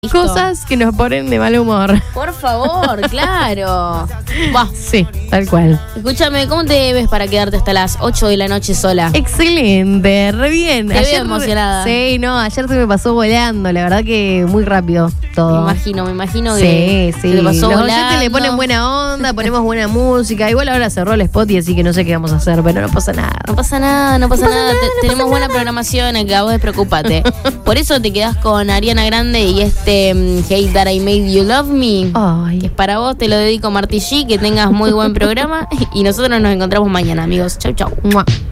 Cosas que nos ponen de mal humor. Por favor, claro. Buah. Sí, tal cual. Escúchame, ¿cómo te ves para quedarte hasta las 8 de la noche sola? Excelente, re bien. Te veo emocionada. Sí, no, ayer se me pasó volando, la verdad que muy rápido todo. Me imagino que sí. se te pasó Los volando. oyentes le ponen buena onda, ponemos buena música. Igual ahora cerró el spot y así que no sé qué vamos a hacer, pero no pasa nada. No pasa nada. Tenemos buena programación acá, vos despreocupate. Por eso te quedás con Ariana Grande y Hate That I Made You Love Me. Ay. Que es para vos, te lo dedico, Marti G. Que tengas muy buen programa. Y nosotros nos encontramos mañana, amigos. Chau, chau. Mua.